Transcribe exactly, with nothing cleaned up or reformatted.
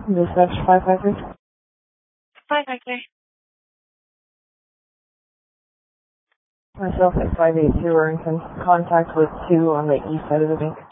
Dispatch five five three. five five three. Myself at five eight two are in con- contact with two on the east side of the bank.